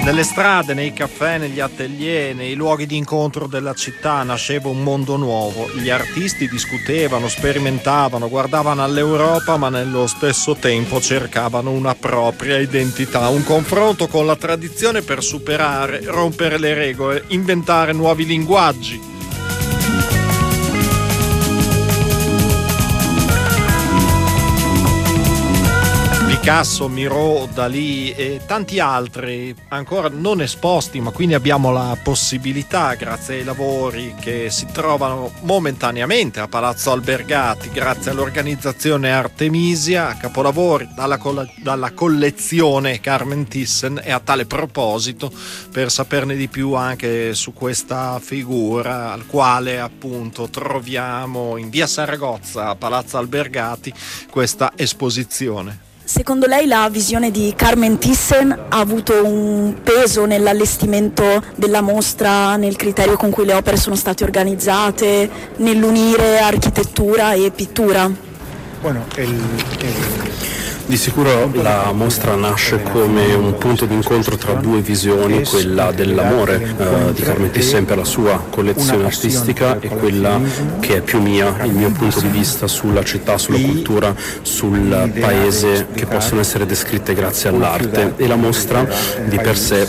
Nelle strade, nei caffè, negli atelier, nei luoghi di incontro della città nasceva un mondo nuovo. Gli artisti discutevano, sperimentavano, guardavano all'Europa, ma nello stesso tempo cercavano una propria identità, un confronto con la tradizione per superare, rompere le regole, inventare nuovi linguaggi. Picasso, Miro, Dalì e tanti altri ancora non esposti, ma quindi abbiamo la possibilità, grazie ai lavori che si trovano momentaneamente a Palazzo Albergati, grazie all'organizzazione Artemisia, capolavori dalla collezione Carmen Thyssen. E a tale proposito, per saperne di più anche su questa figura, al quale appunto troviamo in via Saragozza a Palazzo Albergati questa esposizione. Secondo lei la visione di Carmen Thyssen ha avuto un peso nell'allestimento della mostra, nel criterio con cui le opere sono state organizzate, nell'unire architettura e pittura? Bueno, di sicuro la mostra nasce come un punto di incontro tra due visioni, quella dell'amore di Carmen Thyssen per la sua collezione artistica e quella che è più mia, il mio punto di vista sulla città, sulla cultura, sul paese, che possono essere descritte grazie all'arte. E la mostra di per sé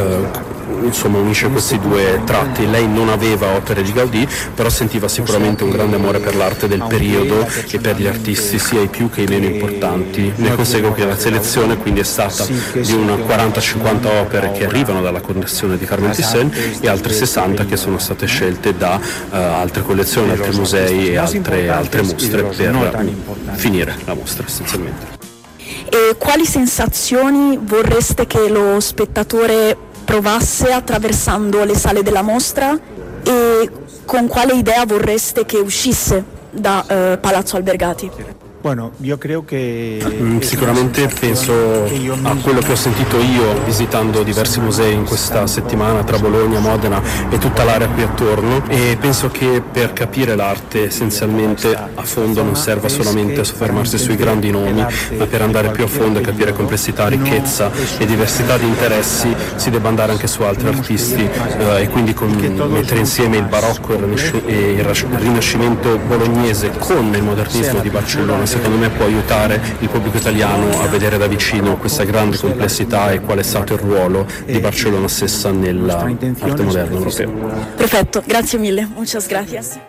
unisce questi due tratti. Lei non aveva opere di Gaudì, però sentiva sicuramente un grande amore per l'arte del periodo e per gli artisti, sia i più che i meno importanti. Ne consegue che la selezione quindi è stata di una 40-50 opere che arrivano dalla collezione di Carmen Thyssen e altre 60 che sono state scelte da altre collezioni, altri musei e altre mostre per finire la mostra essenzialmente. E quali sensazioni vorreste che lo spettatore provasse attraversando le sale della mostra, e con quale idea vorreste che uscisse da Palazzo Albergati? Bueno, io credo che sicuramente penso a quello che ho sentito io visitando diversi musei in questa settimana tra Bologna, Modena e tutta l'area qui attorno, e penso che per capire l'arte essenzialmente a fondo non serva solamente a soffermarsi sui grandi nomi, ma per andare più a fondo e capire complessità, ricchezza e diversità di interessi si debba andare anche su altri artisti, e quindi mettere insieme il barocco e il rinascimento bolognese con il modernismo di Barcellona secondo me può aiutare il pubblico italiano a vedere da vicino questa grande complessità e qual è stato il ruolo di Barcellona stessa nell'arte moderna europea. Perfetto, grazie mille, muchas gracias.